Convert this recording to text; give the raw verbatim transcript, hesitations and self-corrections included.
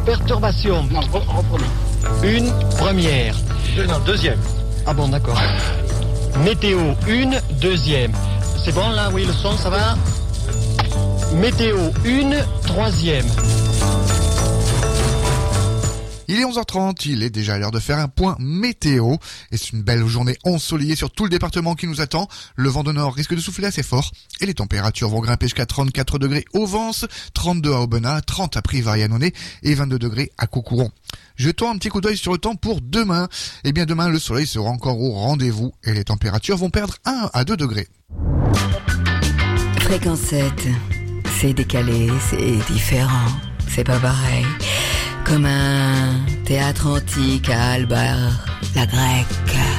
perturbation. Non, re- reprenez. Une première. Deux, non, deuxième. Ah bon, d'accord. Météo, une, deuxième. C'est bon là, oui, le son, ça va? Météo, une, troisième. Il est onze heures trente, il est déjà l'heure de faire un point météo. Et c'est une belle journée ensoleillée sur tout le département qui nous attend. Le vent de nord risque de souffler assez fort. Et les températures vont grimper jusqu'à trente-quatre degrés au Vence, trente-deux à Aubenas, trente à Privarianonnet et vingt-deux degrés à Coucouron. Jetons un petit coup d'œil sur le temps pour demain. Eh bien demain, le soleil sera encore au rendez-vous et les températures vont perdre un à deux degrés. Fréquence sept, c'est décalé, c'est différent, c'est pas pareil. Comme un théâtre antique à Alba, la grecque.